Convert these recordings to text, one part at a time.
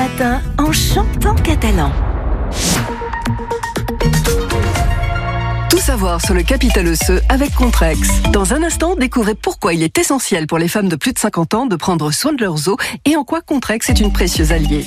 matin en chantant catalan. Tout savoir sur le capital osseux avec Contrex. Dans un instant, découvrez pourquoi il est essentiel pour les femmes de plus de 50 ans de prendre soin de leurs os et en quoi Contrex est une précieuse alliée.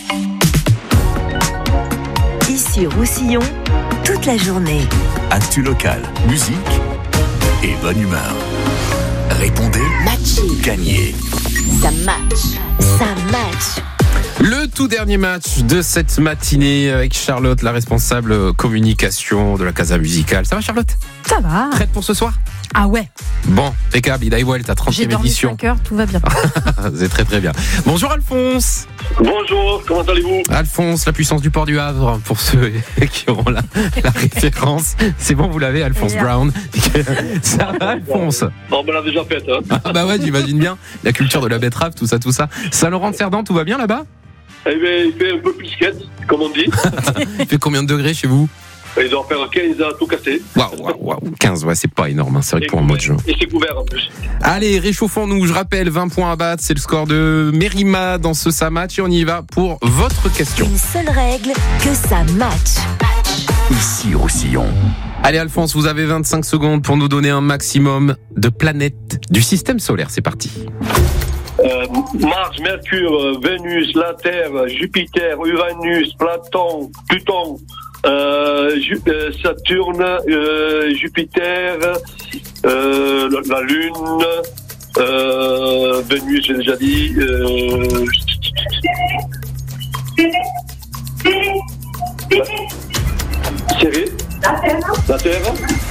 Ici Roussillon, toute la journée. Actu local, musique et bonne humeur. Répondez, Matché. gagnez. Ça match. Le tout dernier match de cette matinée avec Charlotte, la responsable communication de la Casa Musicale. Ça va Charlotte ? Ça va. Prête pour ce soir ? Ah ouais. Bon, impeccable, Ida Vuelta, 30e J'ai dormi édition. 5 heures, tout va bien. C'est très très bien. Bonjour Alphonse. Bonjour, comment allez-vous ? Alphonse, la puissance du port du Havre, pour ceux qui auront la référence. C'est bon, vous l'avez, Alphonse Brown. Ça va Alphonse ? On me l'a déjà fait, hein. Ah bah ouais, j'imagine bien. La culture de la betterave, tout ça. Saint-Laurent-de-Cerdan, tout va bien là-bas ? Eh bien, il fait un peu plus quête, comme on dit. Il fait combien de degrés chez vous ? Il doit faire 15 à tout casser. Waouh, 15, ouais, c'est pas énorme, hein. C'est vrai que pour un mois de juin. Et c'est couvert en plus. Allez, réchauffons-nous. Je rappelle, 20 points à battre. C'est le score de Mérima dans ce Ça match. Et on y va pour votre question. Une seule règle, que ça match. Ici Roussillon. Allez, Alphonse, vous avez 25 secondes pour nous donner un maximum de planètes du système solaire. C'est parti. Mars, Mercure, Vénus, la Terre, Jupiter, Uranus, Pluton, Saturne, Jupiter, la Lune, Vénus, j'ai déjà dit. Chérie ? La Terre.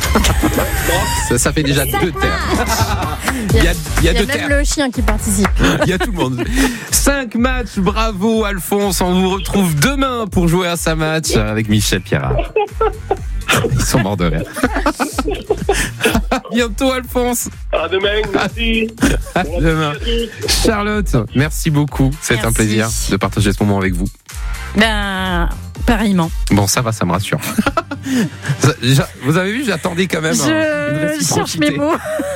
Ça fait déjà 2 terres. Il y a 2 même terres. le chien qui participe. Il y a tout le monde. 5 matchs, bravo Alphonse. On vous retrouve demain pour jouer à Ça match avec Michel Pierrat. Ils sont morts de rire. À bientôt Alphonse. À demain, merci. À demain. Charlotte, merci beaucoup. C'est un Merci. plaisir de partager ce moment avec vous. Ben, pareillement. Bon, ça va, ça me rassure. Vous avez vu, j'attendais quand même une Je cherche mes réciprocité. mots.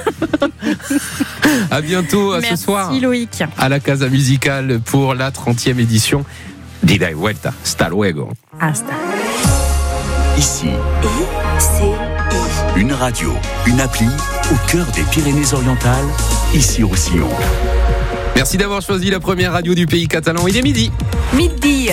À bientôt, à ce soir. Merci Loïc. À la Casa Musicale pour la 30e édition d'Ida y Vuelta. Hasta luego. Hasta. Ici, I-C-I. une radio, une appli au cœur des Pyrénées-Orientales. Ici Roussillon. Merci d'avoir choisi la première radio du pays catalan. Il est midi. Midi.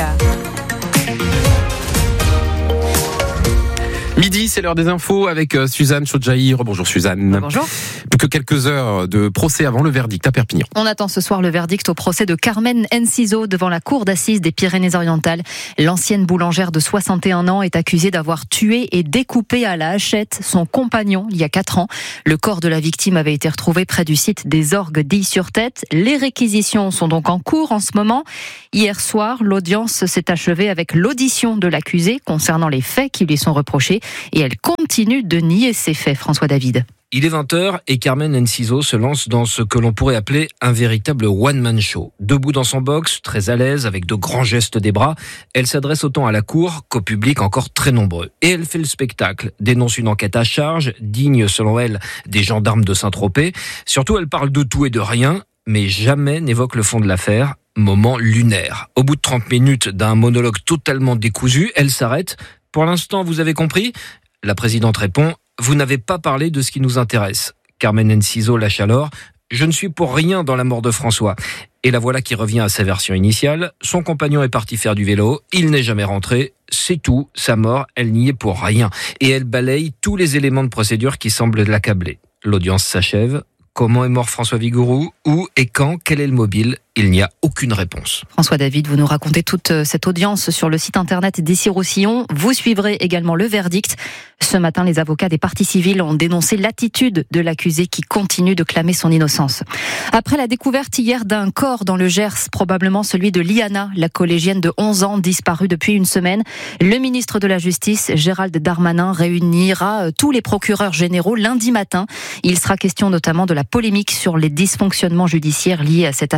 Midi, c'est l'heure des infos avec Suzanne Chodjaï. Bonjour Suzanne. Bonjour. Plus que quelques heures de procès avant le verdict à Perpignan. On attend ce soir le verdict au procès de Carmen Enciso devant la cour d'assises des Pyrénées-Orientales. L'ancienne boulangère de 61 ans est accusée d'avoir tué et découpé à la hachette son compagnon il y a 4 ans. Le corps de la victime avait été retrouvé près du site des orgues d'Ille-sur-Tête. Les réquisitions sont donc en cours en ce moment. Hier soir, l'audience s'est achevée avec l'audition de l'accusée concernant les faits qui lui sont reprochés et elle continue de nier ces faits, François David. Il est 20h et Carmen Enciso se lance dans ce que l'on pourrait appeler un véritable one-man show. Debout dans son box, très à l'aise, avec de grands gestes des bras, elle s'adresse autant à la cour qu'au public encore très nombreux. Et elle fait le spectacle, dénonce une enquête à charge, digne selon elle des gendarmes de Saint-Tropez. Surtout, elle parle de tout et de rien, mais jamais n'évoque le fond de l'affaire. Moment lunaire. Au bout de 30 minutes d'un monologue totalement décousu, elle s'arrête. Pour l'instant, vous avez compris ? La présidente répond « Vous n'avez pas parlé de ce qui nous intéresse ». Carmen Enciso lâche alors « Je ne suis pour rien dans la mort de François ». Et la voilà qui revient à sa version initiale. Son compagnon est parti faire du vélo, il n'est jamais rentré, c'est tout, sa mort, elle n'y est pour rien. Et elle balaye tous les éléments de procédure qui semblent l'accabler. L'audience s'achève. Comment est mort François Vigouroux ? Où et quand ? Quel est le mobile ? Il n'y a aucune réponse. François David, vous nous racontez toute cette audience sur le site internet d'Ici Roussillon. Vous suivrez également le verdict. Ce matin, les avocats des parties civiles ont dénoncé l'attitude de l'accusé qui continue de clamer son innocence. Après la découverte hier d'un corps dans le Gers, probablement celui de Liana, la collégienne de 11 ans disparue depuis une semaine, le ministre de la Justice, Gérald Darmanin, réunira tous les procureurs généraux lundi matin. Il sera question notamment de la polémique sur les dysfonctionnements judiciaires liés à cette affaire.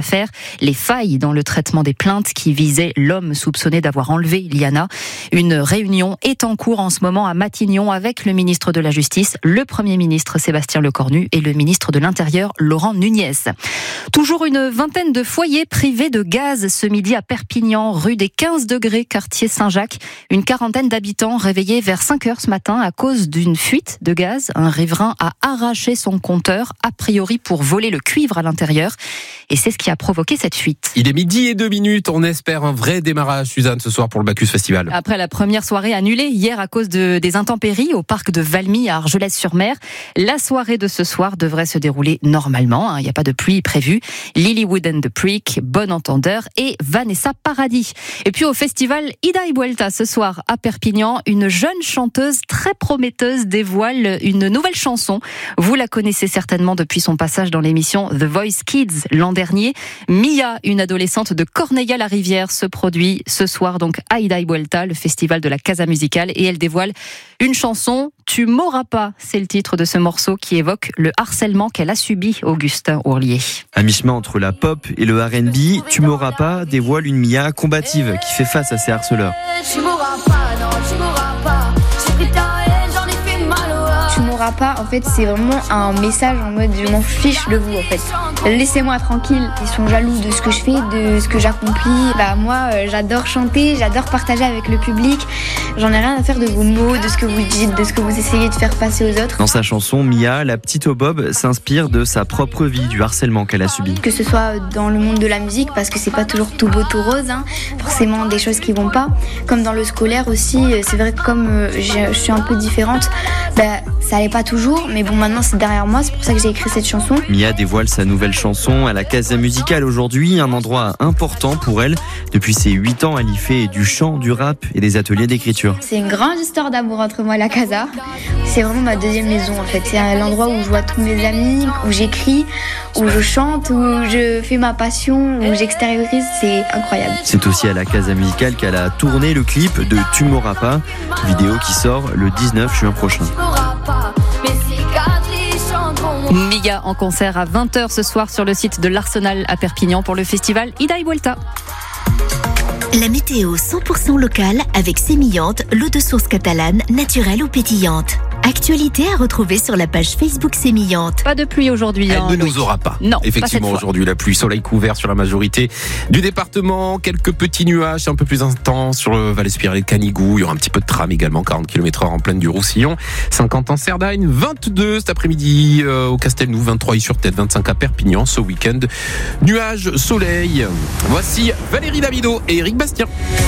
les failles dans le traitement des plaintes qui visaient l'homme soupçonné d'avoir enlevé Liana. Une réunion est en cours en ce moment à Matignon avec le ministre de la Justice, le Premier ministre Sébastien Lecornu et le ministre de l'Intérieur Laurent Nunez. Toujours une vingtaine de foyers privés de gaz ce midi à Perpignan, rue des 15 degrés, quartier Saint-Jacques. Une quarantaine d'habitants réveillés vers 5h ce matin à cause d'une fuite de gaz. Un riverain a arraché son compteur, a priori pour voler le cuivre à l'intérieur. Et c'est ce qui a provoqué cette fuite. Il est 12h02. On espère un vrai démarrage, Suzanne, ce soir pour le Bacchus Festival. Après la première soirée annulée hier à cause des intempéries au parc de Valmy à Argelès-sur-Mer, la soirée de ce soir devrait se dérouler normalement. Il n'y a pas de pluie prévue. Lilywood and the Prick, Bon Entendeur et Vanessa Paradis. Et puis au festival Ida y Vuelta ce soir à Perpignan, une jeune chanteuse très prometteuse dévoile une nouvelle chanson. Vous la connaissez certainement depuis son passage dans l'émission The Voice Kids l'an dernier. Mia, une adolescente de Corneilla-la-Rivière, se produit ce soir donc à Ida y Vuelta, le festival de la Casa Musicale, et elle dévoile une chanson, Tu m'auras pas. C'est le titre de ce morceau qui évoque le harcèlement qu'elle a subi, Augustin Ourlier. À mi-chemin entre la pop et le R&B, Tu m'auras pas dévoile une Mia combative qui fait face à ses harceleurs. Tu m'auras pas, non, tu m'auras pas. J'ai pris ta haine, j'en ai fait mal au. Tu m'auras pas, en fait, c'est vraiment un message en mode je m'en fiche de vous, en fait. Laissez-moi tranquille. Ils sont jaloux de ce que je fais, de ce que j'accomplis. Moi, j'adore chanter, j'adore partager avec le public. J'en ai rien à faire de vos mots, de ce que vous dites, de ce que vous essayez de faire passer aux autres. Dans sa chanson, Mia, la petite au bob, s'inspire de sa propre vie, du harcèlement qu'elle a subi. Que ce soit dans le monde de la musique, parce que c'est pas toujours tout beau, tout rose, forcément des choses qui vont pas. Comme dans le scolaire aussi, c'est vrai que comme je suis un peu différente, ça allait pas toujours, mais bon, maintenant c'est derrière moi, c'est pour ça que j'ai écrit cette chanson. Mia dévoile sa nouvelle chanson à la Casa Musicale aujourd'hui, un endroit important pour elle. Depuis ses 8 ans, elle y fait du chant, du rap et des ateliers d'écriture. C'est une grande histoire d'amour entre moi et la Casa. C'est vraiment ma deuxième maison en fait. C'est l'endroit où je vois tous mes amis, où j'écris, où je chante, où je fais ma passion, où j'extériorise. C'est incroyable. C'est aussi à la Casa Musicale qu'elle a tourné le clip de Tu m'auras pas, vidéo qui sort le 19 juin prochain. Mia en concert à 20h ce soir sur le site de l'Arsenal à Perpignan pour le festival Ida y Vuelta. La météo 100% locale avec Sémillante, l'eau de source catalane, naturelle ou pétillante. Actualité à retrouver sur la page Facebook Sémillante. Pas de pluie aujourd'hui. Elle ne nous aura pas. Non, effectivement, pas aujourd'hui, la pluie, soleil couvert sur la majorité du département. Quelques petits nuages un peu plus intenses sur le Val-Espiré et Canigou. Il y aura un petit peu de tram également, 40 km/h en plaine du Roussillon. 50 en Cerdagne, 22 cet après-midi au Castelnou, 23 Is-sur-Tête, 25 à Perpignan. Ce week-end, nuages, soleil. Voici Valérie Damido et Eric Bastien.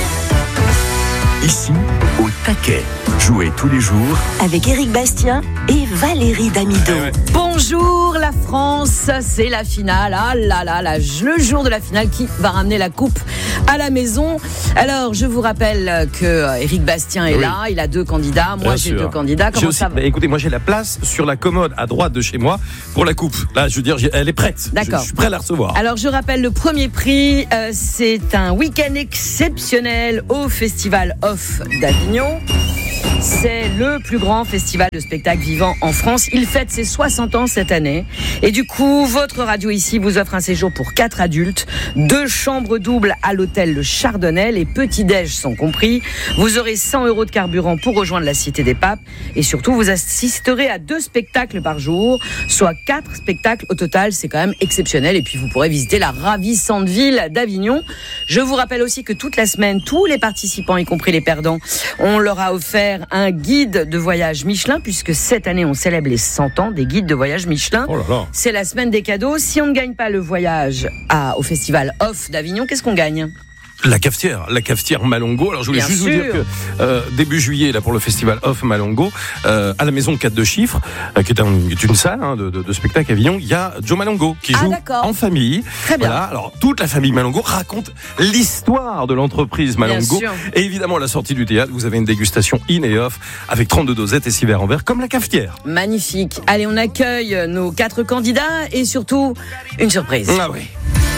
Ici, au taquet. Jouez tous les jours avec Eric Bastien et Valérie Damido. Bonjour la France, c'est la finale. Ah là là là, le jour de la finale, qui va ramener la coupe à la maison. Alors, je vous rappelle que Eric Bastien est là, il a 2 candidats. Moi, j'ai 2 candidats. Comment ça va ? Écoutez, moi j'ai la place sur la commode à droite de chez moi pour la coupe. Là, je veux dire, elle est prête. D'accord. Je suis prêt à la recevoir. Alors, je rappelle le premier prix, c'est un week-end exceptionnel au Festival Off d'Avignon. C'est le plus grand festival de spectacle vivant en France. Il fête ses 60 ans cette année. Et du coup, votre radio ici vous offre un séjour pour 4 adultes, 2 chambres doubles à l'hôtel Le Chardonnay. Les petits-déj sont compris. Vous aurez 100 € de carburant pour rejoindre la Cité des Papes. Et surtout, vous assisterez à 2 spectacles par jour, soit 4 spectacles au total. C'est quand même exceptionnel. Et puis, vous pourrez visiter la ravissante ville d'Avignon. Je vous rappelle aussi que toute la semaine, tous les participants, y compris les perdants, on leur a offert un guide de voyage Michelin, puisque cette année on célèbre les 100 ans des guides de voyage Michelin. Oh là là. C'est la semaine des cadeaux. Si on ne gagne pas le voyage au Festival Off d'Avignon, qu'est-ce qu'on gagne ? La cafetière Malongo. Alors je voulais juste vous dire que début juillet là pour le festival Off Malongo, à la maison 4 de chiffres, qui est une salle de spectacle à Avignon, il y a Joe Malongo qui joue en famille. Très bien. Voilà. Alors toute la famille Malongo raconte l'histoire de l'entreprise Malongo. Et évidemment à la sortie du théâtre, vous avez une dégustation in et off avec 32 dosettes et 6 verres en verre comme la cafetière. Magnifique. Allez, on accueille nos 4 candidats et surtout une surprise. Ah oui.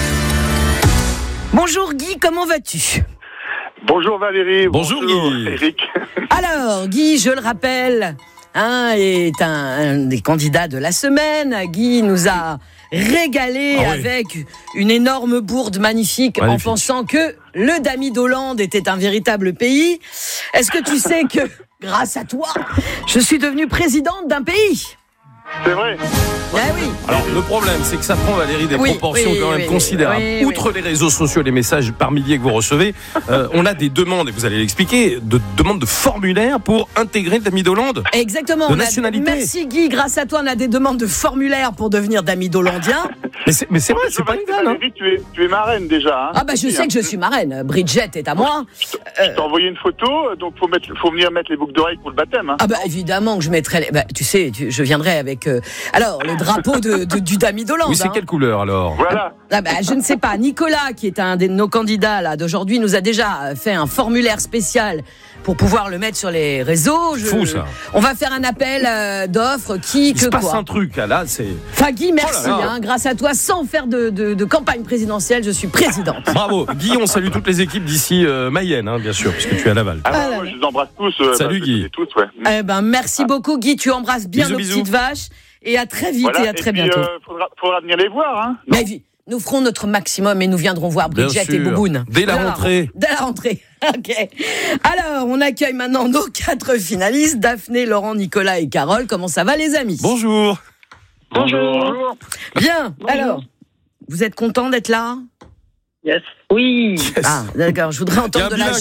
Bonjour Guy, comment vas-tu ? Bonjour Valérie. Bonjour Guy. Eric. Alors Guy, je le rappelle, est un des candidats de la semaine. Guy nous a régalé avec une énorme bourde magnifique en pensant que le Dami d'Hollande était un véritable pays. Est-ce que tu sais que, grâce à toi, je suis devenue présidente d'un pays ? C'est vrai. Oui. Alors le problème, c'est que ça prend, Valérie, des proportions quand même considérables. Outre les réseaux sociaux, les messages par milliers que vous recevez, on a des demandes, et vous allez l'expliquer, de demandes de formulaires pour intégrer le Dami d'Hollande. Exactement. De nationalité. Merci Guy, grâce à toi, on a des demandes de formulaires pour devenir Dami d'Hollandien. Mais c'est vrai, c'est pas une vanne. Valérie, tu es marraine déjà. Hein, je sais que je suis marraine. Bridget est à moi. Je t'ai envoyé une photo, donc faut venir mettre les boucles d'oreilles pour le baptême. Hein. Évidemment que je mettrai tu sais, je viendrai avec alors le drapeau du Dami d'Hollande. Oui, c'est quelle couleur alors ? Voilà. Je ne sais pas. Nicolas, qui est un de nos candidats là d'aujourd'hui, nous a déjà fait un formulaire spécial pour pouvoir le mettre sur les réseaux. Fou ça. On va faire un appel d'offres. Il se passe un truc là, c'est. Enfin Guy, merci. Grâce à toi, sans faire de campagne présidentielle, je suis présidente. Bravo. Guy, on salue toutes les équipes d'ici Mayenne, bien sûr, parce que tu es à Laval. Moi, je les embrasse tous. Salut Guy. Tous, merci beaucoup Guy. Tu embrasses bien nos petites vaches. Et à très vite et à très bientôt. Faudra venir les voir. Hein. Mais nous ferons notre maximum et nous viendrons voir Bridget et Bouboune. Dès la rentrée. Ok. Alors, on accueille maintenant nos 4 finalistes, Daphné, Laurent, Nicolas et Carole. Comment ça va les amis ? Bonjour. Bonjour. Bien. Bonjour. Alors, vous êtes contents d'être là ? Yes. Oui. Yes. Ah, d'accord. Je voudrais entendre de la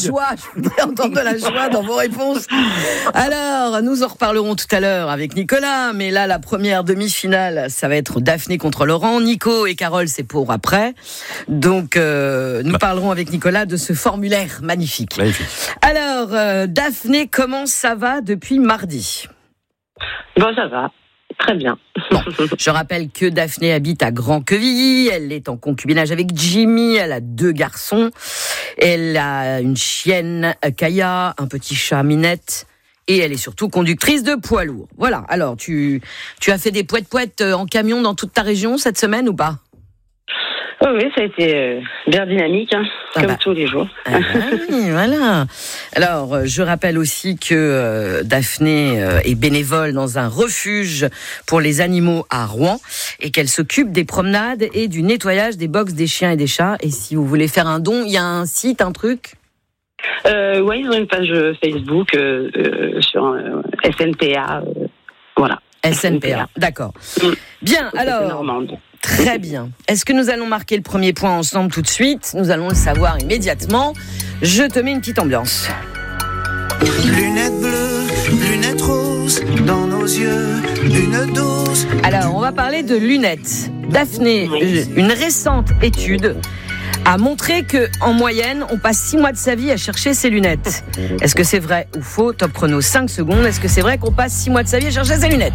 joie dans vos réponses. Alors, nous en reparlerons tout à l'heure avec Nicolas. Mais là, la première demi-finale, ça va être Daphné contre Laurent. Nico et Carole, c'est pour après. Donc, nous parlerons avec Nicolas de ce formulaire magnifique. Alors, Daphné, comment ça va depuis mardi ? Bon, ça va. Très bien. Bon, je rappelle que Daphné habite à Grand-Quevilly. Elle est en concubinage avec Jimmy. Elle a 2 garçons. Elle a une chienne, Kaya, un petit chat, Minette. Et elle est surtout conductrice de poids lourd. Voilà. Alors, tu as fait des poètes en camion dans toute ta région cette semaine ou pas ? Oui, ça a été bien dynamique, comme tous les jours. Oui, voilà. Alors, je rappelle aussi que Daphné est bénévole dans un refuge pour les animaux à Rouen et qu'elle s'occupe des promenades et du nettoyage des box des chiens et des chats. Et si vous voulez faire un don, il y a un site, un truc ? Oui, ils ont une page Facebook sur SNPA. Voilà. SNPA, d'accord. Bien, alors... Très bien. Est-ce que nous allons marquer le premier point ensemble tout de suite ? Nous allons le savoir immédiatement. Je te mets une petite ambiance. Lunettes bleues, lunettes roses, dans nos yeux, une dose. Alors, on va parler de lunettes. Daphné, une récente étude a montré qu'en moyenne, on passe 6 mois de sa vie à chercher ses lunettes. Est-ce que c'est vrai ou faux ? Top chrono, 5 secondes. Est-ce que c'est vrai qu'on passe 6 mois de sa vie à chercher ses lunettes ?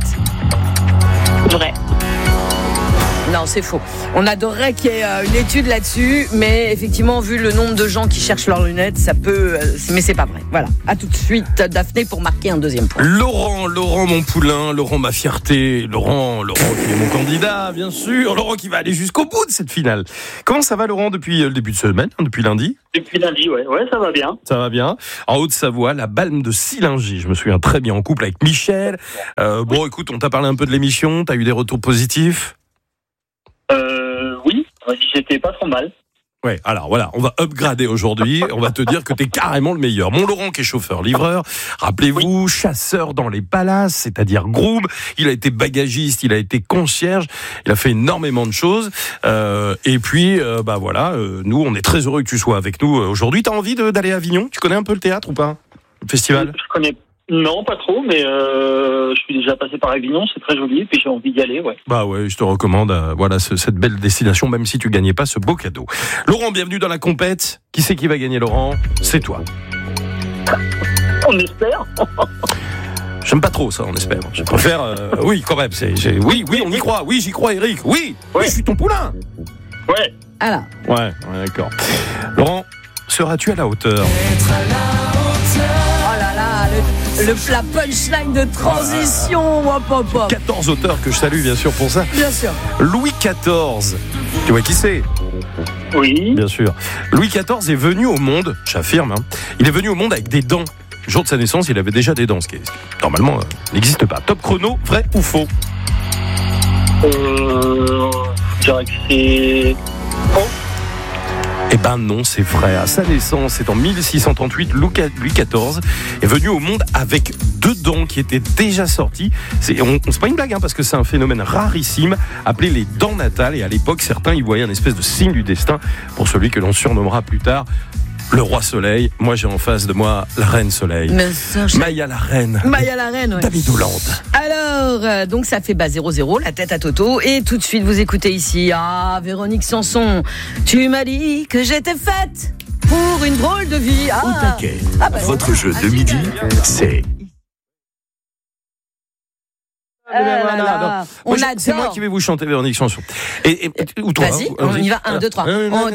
Vrai. Non, c'est faux. On adorerait qu'il y ait une étude là-dessus, mais effectivement, vu le nombre de gens qui cherchent leurs lunettes, ça peut... mais c'est pas vrai. Voilà. À tout de suite, Daphné, pour marquer un deuxième point. Laurent mon poulain, Laurent ma fierté, Laurent qui est mon candidat, bien sûr. Laurent qui va aller jusqu'au bout de cette finale. Comment ça va, Laurent, depuis le début de semaine, depuis lundi ? Depuis lundi, ouais, ça va bien. Ça va bien. En Haute-Savoie, la Balme de Sillingy. Je me souviens très bien, en couple avec Michel. Bon, écoute, on t'a parlé un peu de l'émission, t'as eu des retours positifs ? Oui, j'étais pas trop mal. Ouais, alors voilà, on va upgrader aujourd'hui, on va te dire que t'es carrément le meilleur. Mon Laurent qui est chauffeur-livreur, rappelez-vous, chasseur dans les palaces, c'est-à-dire groom, il a été bagagiste, il a été concierge, il a fait énormément de choses, et puis, nous on est très heureux que tu sois avec nous aujourd'hui. T'as envie d'aller à Avignon ? Tu connais un peu le théâtre ou pas ? Le festival ? Je connais. Non, pas trop, mais je suis déjà passé par Avignon, c'est très joli, et puis j'ai envie d'y aller, ouais. Bah ouais, je te recommande cette belle destination, même si tu gagnais pas ce beau cadeau. Laurent, bienvenue dans la compète. Qui c'est qui va gagner, Laurent ? C'est toi. On espère. J'aime pas trop ça, on espère. Je préfère, oui, quand même. Oui, on y croit. Oui, j'y crois, Eric. Oui, je suis ton poulain. Ouais. Alors. Ouais, d'accord. Laurent, seras-tu à la hauteur ? La punchline de transition. 14 auteurs que je salue, bien sûr, pour ça. Bien sûr. Louis XIV. Tu vois qui c'est ? Oui. Bien sûr. Louis XIV est venu au monde, j'affirme, il est venu au monde avec des dents. Le jour de sa naissance, il avait déjà des dents, ce qui n'existe pas. Top chrono, vrai ou faux ? Je dirais que c'est faux. Eh ben non, c'est vrai. À sa naissance, c'est en 1638, Louis XIV est venu au monde avec 2 dents qui étaient déjà sorties. C'est pas une blague, parce que c'est un phénomène rarissime appelé les dents natales. Et à l'époque, certains y voyaient un espèce de signe du destin pour celui que l'on surnommera plus tard le roi Soleil. Moi, j'ai en face de moi la reine Soleil. Maya la reine. Maya la reine, ouais. David Hollande. Alors, donc ça fait 0-0, la tête à Toto. Et tout de suite, vous écoutez ici, Véronique Sanson. Tu m'as dit que j'étais faite pour une drôle de vie. Au taquet. Votre jeu de midi, c'est... On adore. C'est moi qui vais vous chanter Véronique Sanson. Ou toi. Vas-y, on y va. 1, 2, 3.